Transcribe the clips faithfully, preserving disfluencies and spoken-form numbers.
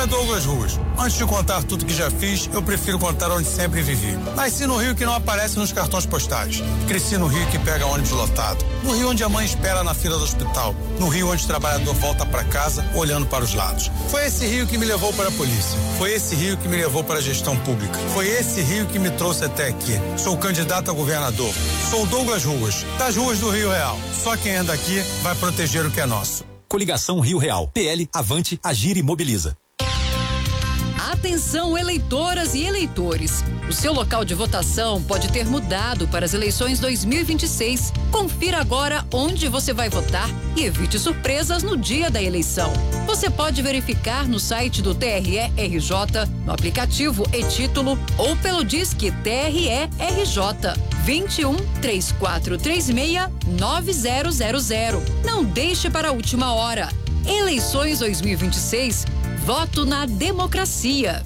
Douglas Ruas. Antes de contar tudo que já fiz, eu prefiro contar onde sempre vivi. Nasci no Rio que não aparece nos cartões postais. Cresci no Rio que pega ônibus lotado. No Rio onde a mãe espera na fila do hospital. No Rio onde o trabalhador volta para casa olhando para os lados. Foi esse Rio que me levou para a polícia. Foi esse Rio que me levou para a gestão pública. Foi esse Rio que me trouxe até aqui. Sou candidato a governador. Sou Douglas Ruas, das ruas do Rio Real. Só quem anda aqui vai proteger o que é nosso. Coligação Rio Real. P L, Avante, Agir e Mobiliza. Atenção, eleitoras e eleitores. O seu local de votação pode ter mudado para as eleições dois mil e vinte e seis. Confira agora onde você vai votar e evite surpresas no dia da eleição. Você pode verificar no site do T R E R J, no aplicativo e-Título ou pelo Disque T R E R J vinte e um, três quatro três seis, nove zero zero zero. Não deixe para a última hora. Eleições dois mil e vinte e seis. Voto na democracia.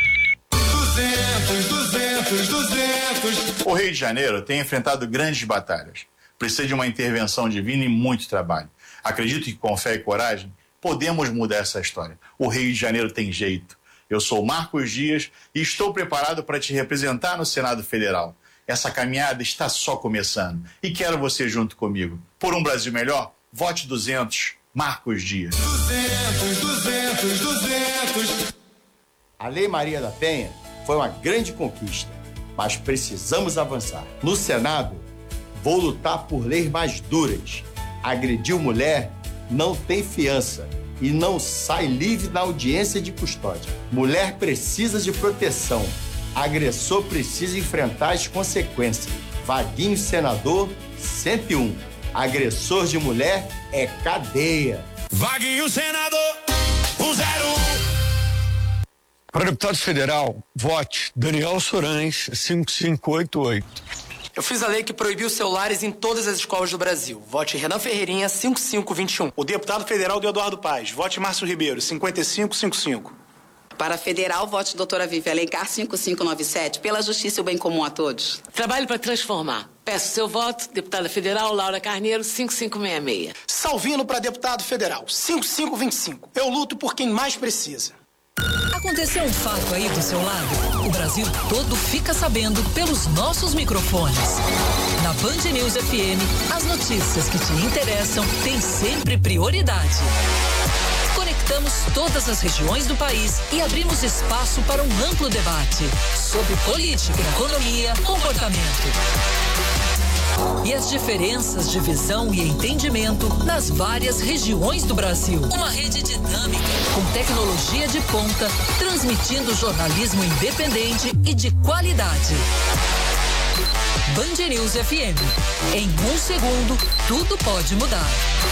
duzentos, duzentos, duzentos. O Rio de Janeiro tem enfrentado grandes batalhas. Precisa de uma intervenção divina e muito trabalho. Acredito que com fé e coragem podemos mudar essa história. O Rio de Janeiro tem jeito. Eu sou Marcos Dias e estou preparado para te representar no Senado Federal. Essa caminhada está só começando e quero você junto comigo. Por um Brasil melhor, vote duzentos. Marcos Dias. duzentos, duzentos, duzentos. A Lei Maria da Penha foi uma grande conquista, mas precisamos avançar. No Senado, vou lutar por leis mais duras. Agrediu mulher, não tem fiança e não sai livre na audiência de custódia. Mulher precisa de proteção. Agressor precisa enfrentar as consequências. Vaguinho senador cento e um. Agressor de mulher é cadeia. Vaguinho senador um zero um. Para deputado federal, vote Daniel Sorães cinco cinco oito oito. Eu fiz a lei que proibiu celulares em todas as escolas do Brasil. Vote Renan Ferreirinha cinco cinco dois um. O deputado federal do Eduardo Paz. Vote Márcio Ribeiro cinquenta e cinco cinquenta e cinco. Para federal, vote doutora Vivi Alencar cinco cinco nove sete, pela justiça e o bem comum a todos. Trabalho para transformar. Peço seu voto, deputada federal Laura Carneiro, cinco cinco seis seis. Salvino para deputado federal, cinco cinco dois cinco. Eu luto por quem mais precisa. Aconteceu um fato aí do seu lado? O Brasil todo fica sabendo pelos nossos microfones. Na Band News F M, as notícias que te interessam têm sempre prioridade. Conectamos todas as regiões do país e abrimos espaço para um amplo debate sobre política, economia, comportamento. E as diferenças de visão e entendimento nas várias regiões do Brasil. Uma rede dinâmica, com tecnologia de ponta, transmitindo jornalismo independente e de qualidade. Band News F M. Em um segundo, tudo pode mudar.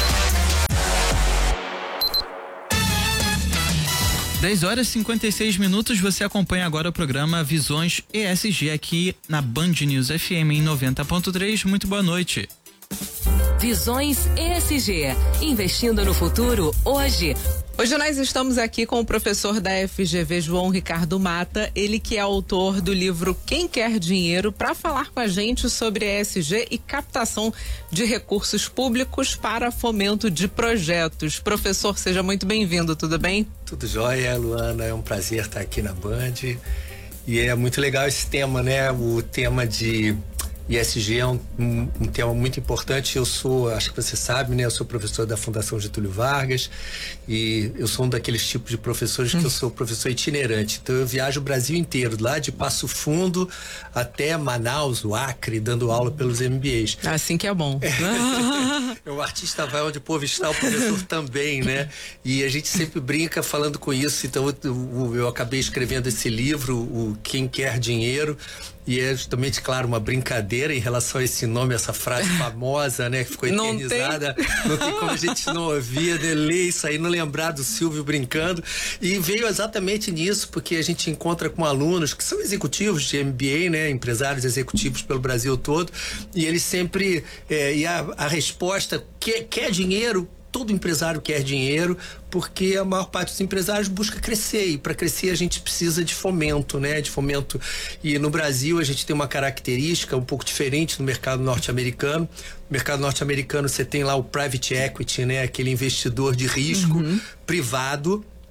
dez horas e cinquenta e seis minutos, você acompanha agora o programa Visões E S G aqui na Band News F M em noventa ponto três. Muito boa noite. Visões E S G, investindo no futuro hoje. Hoje nós estamos aqui com o professor da F G V, João Ricardo Mata, ele que é autor do livro Quem Quer Dinheiro, para falar com a gente sobre E S G e captação de recursos públicos para fomento de projetos. Professor, seja muito bem-vindo, tudo bem? Tudo jóia, Luana, é um prazer estar aqui na Band e é muito legal esse tema, né? O tema de E S G é um, um, um tema muito importante. Eu sou, acho que você sabe, né? Eu sou professor da Fundação Getúlio Vargas e eu sou um daqueles tipos de professores que hum. eu sou professor itinerante. Então eu viajo o Brasil inteiro, lá de Passo Fundo até Manaus, o Acre, dando aula pelos M B As. Assim que é bom. É. O artista vai onde o povo está, o professor também, né? E a gente sempre brinca falando com isso. Então eu, eu acabei escrevendo esse livro, o Quem Quer Dinheiro. E é justamente, claro, uma brincadeira em relação a esse nome, essa frase famosa, né? Que ficou eternizada. Não tem, não tem como a gente não ouvir, né? Ler isso aí, não lembrar do Silvio brincando. E veio exatamente nisso, porque a gente encontra com alunos que são executivos de M B A, né? Empresários executivos pelo Brasil todo. E eles sempre... É, e a, a resposta, quer, quer dinheiro? Todo empresário quer dinheiro, porque a maior parte dos empresários busca crescer, e para crescer a gente precisa de fomento, né? De fomento. E no Brasil a gente tem uma característica um pouco diferente no mercado norte-americano. No mercado norte-americano você tem lá o private equity, né? Aquele investidor de risco uhum. privado,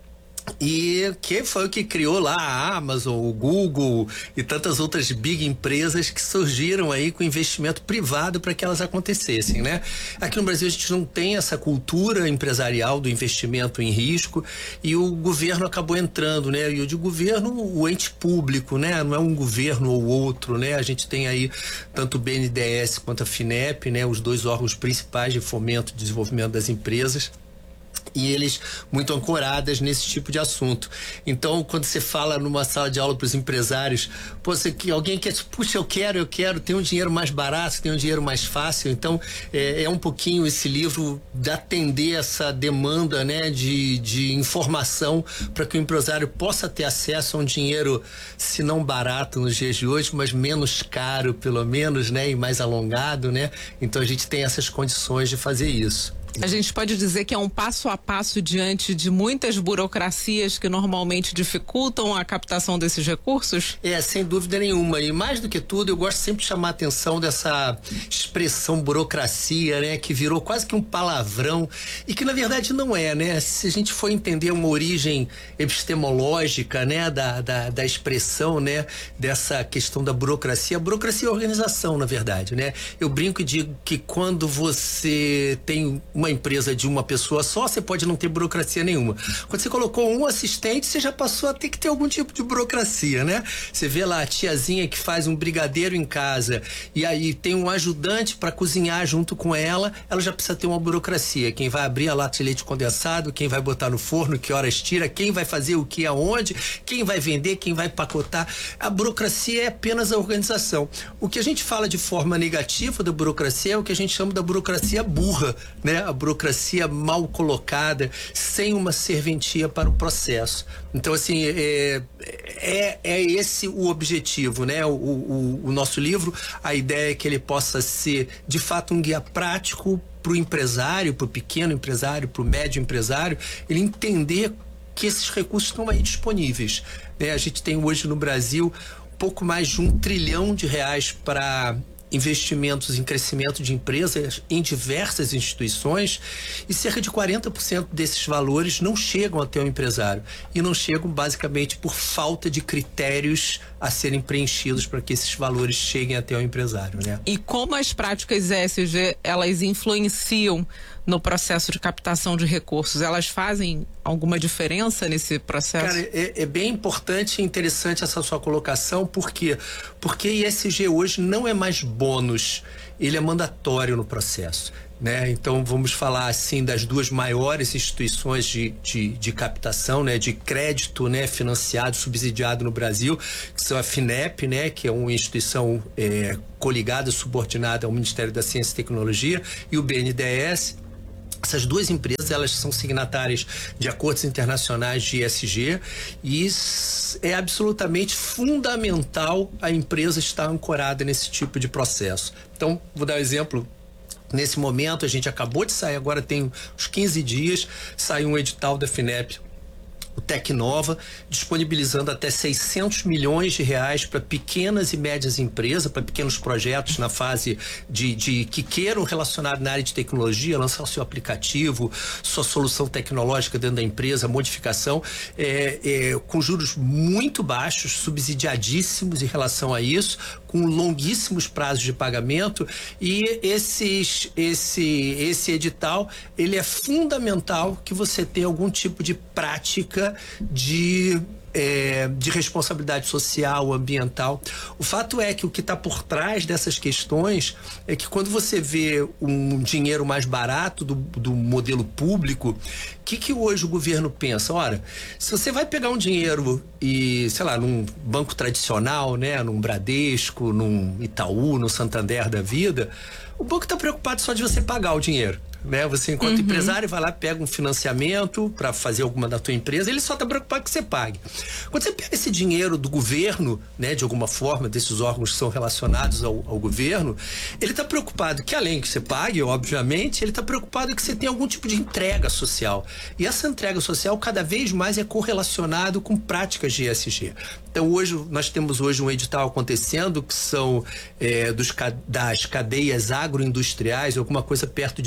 E que foi o que criou lá a Amazon, o Google e tantas outras big empresas que surgiram aí com investimento privado para que elas acontecessem, né? Aqui no Brasil a gente não tem essa cultura empresarial do investimento em risco e o governo acabou entrando, né? E eu digo governo, o ente público, né? Não é um governo ou outro, né? A gente tem aí tanto o B N D E S quanto a FINEP, né? Os dois órgãos principais de fomento e desenvolvimento das empresas. E eles muito ancoradas nesse tipo de assunto. Então, quando você fala numa sala de aula para os empresários, pô, você, que alguém quer, puxa, eu quero, eu quero, tem um dinheiro mais barato, tem um dinheiro mais fácil. Então, é, é um pouquinho esse livro de atender essa demanda, né, de, de informação para que o empresário possa ter acesso a um dinheiro, se não barato nos dias de hoje, mas menos caro, pelo menos, né, e mais alongado, né? Então, a gente tem essas condições de fazer isso. A gente pode dizer que é um passo a passo diante de muitas burocracias que normalmente dificultam a captação desses recursos? É, sem dúvida nenhuma. E mais do que tudo, eu gosto sempre de chamar a atenção dessa expressão burocracia, né? Que virou quase que um palavrão e que na verdade não é, né? Se a gente for entender uma origem epistemológica, né? Da, da, da expressão, né? Dessa questão da burocracia. A burocracia é organização, na verdade, né? Eu brinco e digo que quando você tem uma uma empresa de uma pessoa só, você pode não ter burocracia nenhuma. Quando você colocou um assistente, você já passou a ter que ter algum tipo de burocracia, né? Você vê lá a tiazinha que faz um brigadeiro em casa e aí tem um ajudante para cozinhar junto com ela, ela já precisa ter uma burocracia. Quem vai abrir a lata de leite condensado, quem vai botar no forno, que horas tira, quem vai fazer o que aonde, quem vai vender, quem vai pacotar. A burocracia é apenas a organização. O que a gente fala de forma negativa da burocracia é o que a gente chama da burocracia burra, né? A burocracia mal colocada, sem uma serventia para o processo. Então, assim, é, é, é esse o objetivo, né? O, o, o nosso livro, a ideia é que ele possa ser, de fato, um guia prático para o empresário, para o pequeno empresário, para o médio empresário, ele entender que esses recursos estão aí disponíveis, né? A gente tem hoje no Brasil pouco mais de um trilhão de reais para investimentos em crescimento de empresas em diversas instituições e cerca de quarenta por cento desses valores não chegam até o empresário e não chegam basicamente por falta de critérios a serem preenchidos para que esses valores cheguem até o empresário, né? E como as práticas E S G, elas influenciam no processo de captação de recursos? Elas fazem alguma diferença nesse processo? Cara, é, é bem importante e interessante essa sua colocação, por quê? Porque E S G hoje não é mais bônus, ele é mandatório no processo, né? Então vamos falar assim das duas maiores instituições de, de, de captação, né? De crédito, né? Financiado, subsidiado no Brasil, que são a FINEP, né? Que é uma instituição é, coligada, subordinada ao Ministério da Ciência e Tecnologia, e o B N D E S. Essas duas empresas, elas são signatárias de acordos internacionais de E S G e é absolutamente fundamental a empresa estar ancorada nesse tipo de processo. Então, vou dar um exemplo. Nesse momento, a gente acabou de sair, agora tem uns quinze dias, saiu um edital da FINEP, o Tecnova, disponibilizando até seiscentos milhões de reais para pequenas e médias empresas, para pequenos projetos na fase de, de que queiram relacionar na área de tecnologia, lançar o seu aplicativo, sua solução tecnológica dentro da empresa, modificação, é, é, com juros muito baixos, subsidiadíssimos em relação a isso, com longuíssimos prazos de pagamento, e esses, esse, esse edital, ele é fundamental que você tenha algum tipo de prática de, é, de responsabilidade social, ambiental. O fato é que o que está por trás dessas questões é que quando você vê um dinheiro mais barato do, do modelo público, o que, que hoje o governo pensa? Ora, se você vai pegar um dinheiro e, sei lá, num banco tradicional, né, num Bradesco, num Itaú, no Santander da vida, o banco está preocupado só de você pagar o dinheiro, né? Você, enquanto uhum. empresário, vai lá, pega um financiamento para fazer alguma da tua empresa, ele só está preocupado que você pague. Quando você pega esse dinheiro do governo, né, de alguma forma, desses órgãos que são relacionados ao, ao governo, ele está preocupado que, além que você pague, obviamente, ele está preocupado que você tenha algum tipo de entrega social. E essa entrega social, cada vez mais, é correlacionado com práticas de E S G. Então, hoje, nós temos hoje um edital acontecendo que são é, dos, das cadeias agroindustriais, alguma coisa perto de três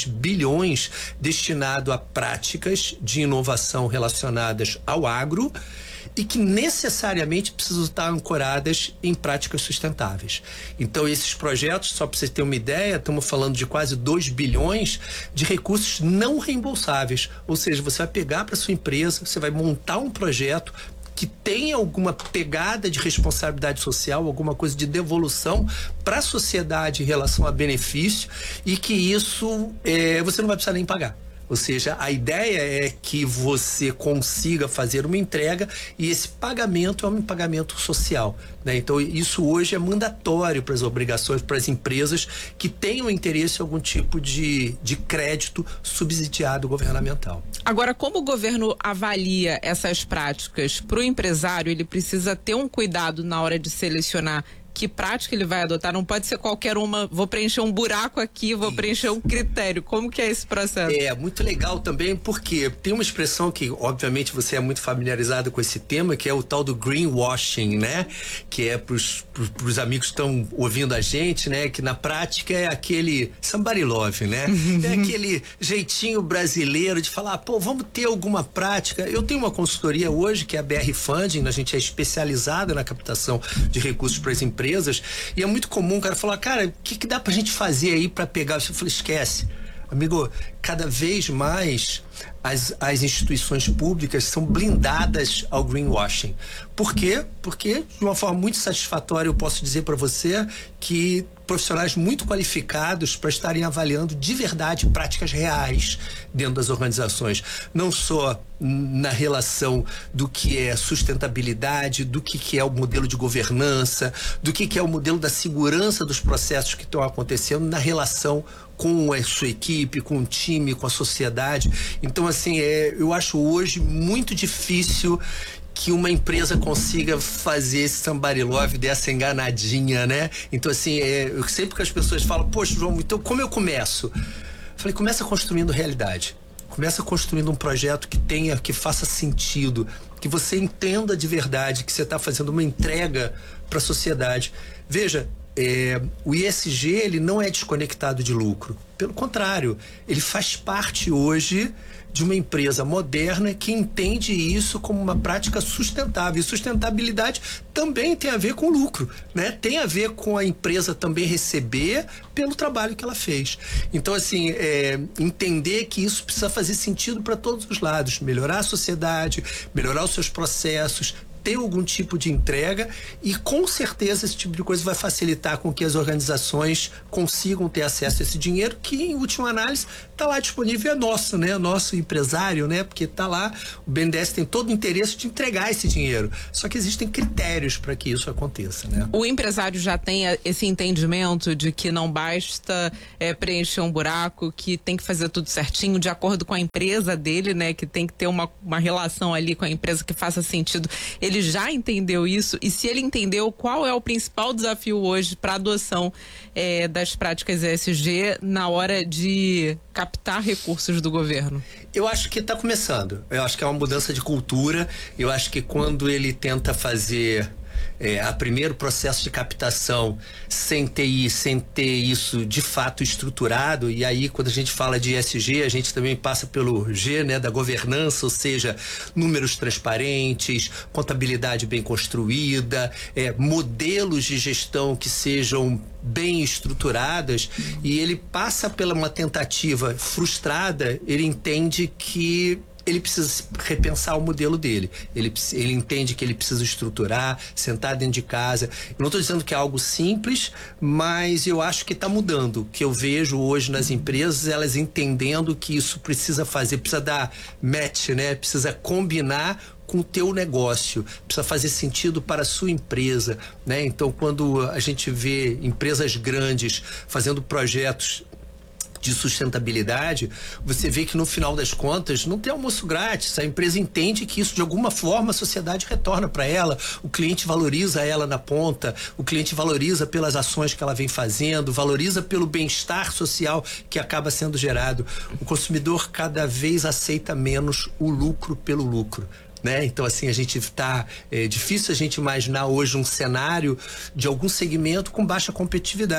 bilhões destinado a práticas de inovação relacionadas ao agro e que necessariamente precisam estar ancoradas em práticas sustentáveis. Então, esses projetos, só para você ter uma ideia, estamos falando de quase dois bilhões de recursos não reembolsáveis. Ou seja, você vai pegar para sua empresa, você vai montar um projeto que tenha alguma pegada de responsabilidade social, alguma coisa de devolução para a sociedade em relação a benefício, e que isso é, você não vai precisar nem pagar. Ou seja, a ideia é que você consiga fazer uma entrega e esse pagamento é um pagamento social, né? Então, isso hoje é mandatório para as obrigações, para as empresas que tenham interesse em algum tipo de, de crédito subsidiado governamental. Agora, como o governo avalia essas práticas para o empresário, ele precisa ter um cuidado na hora de selecionar que prática ele vai adotar. Não pode ser qualquer uma, vou preencher um buraco aqui, vou Isso. preencher um critério. Como que é esse processo? É, muito legal também, porque tem uma expressão que, obviamente, você é muito familiarizado com esse tema, que é o tal do greenwashing, né? Que é pros, pros, pros amigos que estão ouvindo a gente, né? Que na prática é aquele somebody love, né? É aquele jeitinho brasileiro de falar, pô, vamos ter alguma prática. Eu tenho uma consultoria hoje, que é a B R Funding, a gente é especializada na captação de recursos para as empresas. E é muito comum o cara falar, cara, o que, que dá pra gente fazer aí pra pegar? Eu falei, esquece. Amigo, cada vez mais as, as instituições públicas são blindadas ao greenwashing. Por quê? Porque, de uma forma muito satisfatória, eu posso dizer para você que profissionais muito qualificados para estarem avaliando de verdade práticas reais dentro das organizações. Não só na relação do que é sustentabilidade, do que, que é o modelo de governança, do que, que é o modelo da segurança dos processos que estão acontecendo na relação com a sua equipe, com o time, com a sociedade. Então, assim, é, eu acho hoje muito difícil que uma empresa consiga fazer esse somebody love dessa enganadinha, né? Então, assim, é, eu, sempre que as pessoas falam, poxa, João, então como eu começo? Eu falei, começa construindo realidade. Começa construindo um projeto que tenha, que faça sentido, que você entenda de verdade que você está fazendo uma entrega para a sociedade. Veja, é, o I S G, ele não é desconectado de lucro. Pelo contrário, ele faz parte hoje de uma empresa moderna que entende isso como uma prática sustentável. E sustentabilidade também tem a ver com lucro, né? Tem a ver com a empresa também receber pelo trabalho que ela fez. Então, assim, é, entender que isso precisa fazer sentido para todos os lados. Melhorar a sociedade, melhorar os seus processos, ter algum tipo de entrega, e com certeza esse tipo de coisa vai facilitar com que as organizações consigam ter acesso a esse dinheiro, que em última análise está lá disponível, é nosso, né? Nosso empresário, né? Porque está lá, o B N D E S tem todo o interesse de entregar esse dinheiro. Só que existem critérios para que isso aconteça, né? O empresário já tem esse entendimento de que não basta é, preencher um buraco, que tem que fazer tudo certinho, de acordo com a empresa dele, né? Que tem que ter uma, uma relação ali com a empresa que faça sentido. Ele já entendeu isso? E se ele entendeu, qual é o principal desafio hoje para a adoção é, das práticas E S G na hora de captar recursos do governo? Eu acho que está começando. Eu acho que é uma mudança de cultura. Eu acho que quando ele tenta fazer É, a primeiro processo de captação sem ter, sem ter isso de fato estruturado, e aí quando a gente fala de E S G, a gente também passa pelo G, né, da governança, ou seja, números transparentes, contabilidade bem construída, é, modelos de gestão que sejam bem estruturadas, e ele passa pela uma tentativa frustrada, ele entende que ele precisa repensar o modelo dele. Ele, ele entende que ele precisa estruturar, sentar dentro de casa. Eu não estou dizendo que é algo simples, mas eu acho que está mudando. O que eu vejo hoje nas empresas, elas entendendo que isso precisa fazer, precisa dar match, né? Precisa combinar com o teu negócio, precisa fazer sentido para a sua empresa, né? Então, quando a gente vê empresas grandes fazendo projetos de sustentabilidade, você vê que no final das contas não tem almoço grátis. A empresa entende que isso de alguma forma a sociedade retorna para ela, o cliente valoriza ela na ponta, o cliente valoriza pelas ações que ela vem fazendo, valoriza pelo bem-estar social que acaba sendo gerado. O consumidor cada vez aceita menos o lucro pelo lucro, né? Então, assim, a gente tá, é difícil a gente imaginar hoje um cenário de algum segmento com baixa competitividade.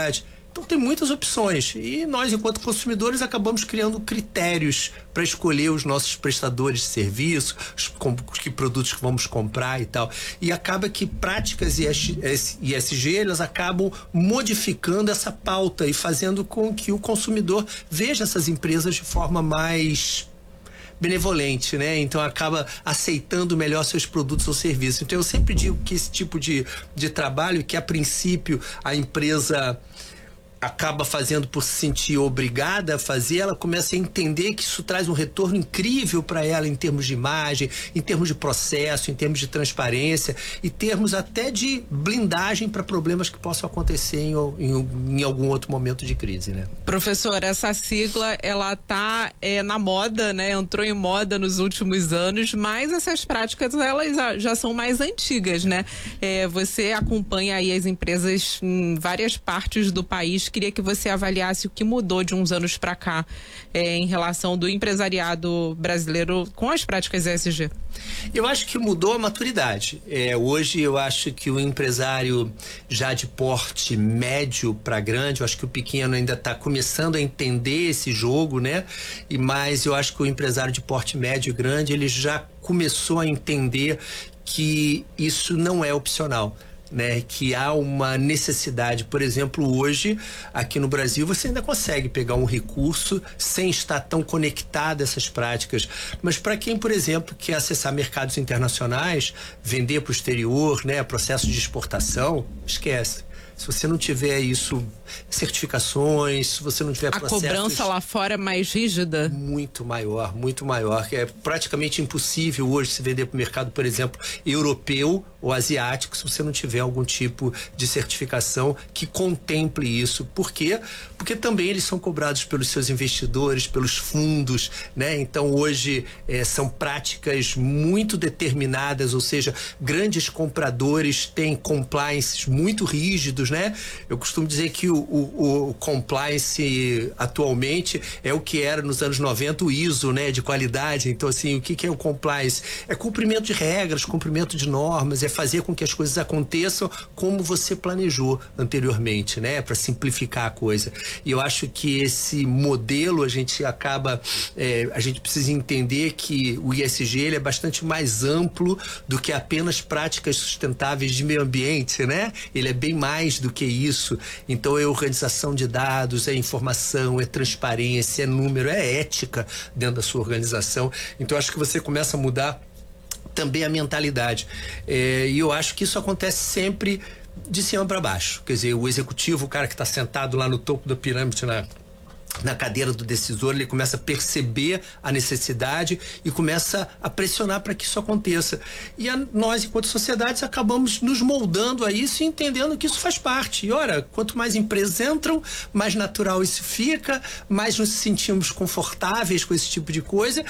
Então tem muitas opções e nós, enquanto consumidores, acabamos criando critérios para escolher os nossos prestadores de serviço, os, os que produtos que vamos comprar e tal. E acaba que práticas E S G, elas acabam modificando essa pauta e fazendo com que o consumidor veja essas empresas de forma mais benevolente, né? Então acaba aceitando melhor seus produtos ou serviços. Então eu sempre digo que esse tipo de, de trabalho, que a princípio a empresa acaba fazendo por se sentir obrigada a fazer, ela começa a entender que isso traz um retorno incrível para ela em termos de imagem, em termos de processo, em termos de transparência e termos até de blindagem para problemas que possam acontecer em, em, em algum outro momento de crise, né? Professor, essa sigla, ela tá é, na moda, né? Entrou em moda nos últimos anos, mas essas práticas, elas já são mais antigas, né? É, você acompanha aí as empresas em várias partes do país. Queria que você avaliasse o que mudou de uns anos para cá é, em relação do empresariado brasileiro com as práticas E S G. Eu acho que mudou a maturidade. É, hoje eu acho que o empresário já de porte médio para grande, eu acho que o pequeno ainda está começando a entender esse jogo, né? E mas eu acho que o empresário de porte médio e grande, ele já começou a entender que isso não é opcional. Né, que há uma necessidade, por exemplo, hoje aqui no Brasil você ainda consegue pegar um recurso sem estar tão conectado a essas práticas, mas para quem, por exemplo, quer acessar mercados internacionais, vender para o exterior, né, processo de exportação, esquece. Se você não tiver isso, certificações, se você não tiver a processos... A cobrança lá fora é mais rígida? Muito maior, muito maior. É praticamente impossível hoje se vender para o mercado, por exemplo, europeu ou asiático, se você não tiver algum tipo de certificação que contemple isso. Por quê? Porque também eles são cobrados pelos seus investidores, pelos fundos, né? Então hoje é, são práticas muito determinadas, ou seja, grandes compradores têm compliances muito rígidos, né? Eu costumo dizer que o, o, o compliance atualmente é o que era nos anos noventa o I S O, né? De qualidade. Então assim, o que, que é o compliance? É cumprimento de regras, cumprimento de normas, é fazer com que as coisas aconteçam como você planejou anteriormente, né? Para simplificar a coisa. E eu acho que esse modelo a gente acaba, é, a gente precisa entender que o I S G ele é bastante mais amplo do que apenas práticas sustentáveis de meio ambiente, né? Ele é bem mais do que isso. Então é organização de dados, é informação, é transparência, é número, é ética dentro da sua organização. Então acho que você começa a mudar também a mentalidade. É, e eu acho que isso acontece sempre de cima para baixo. Quer dizer, o executivo, o cara que está sentado lá no topo da pirâmide, na, na cadeira do decisor, ele começa a perceber a necessidade e começa a pressionar para que isso aconteça. E a, nós, enquanto sociedades, acabamos nos moldando a isso e entendendo que isso faz parte. E, ora, quanto mais empresas entram, mais natural isso fica, mais nos sentimos confortáveis com esse tipo de coisa